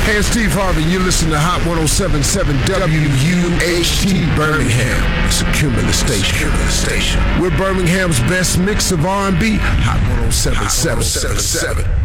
Hey, it's Steve Harvey. You listen to Hot 107.7 WUHT Birmingham. It's a Cumulus station. We're Birmingham's best mix of R&B. Hot 107.7.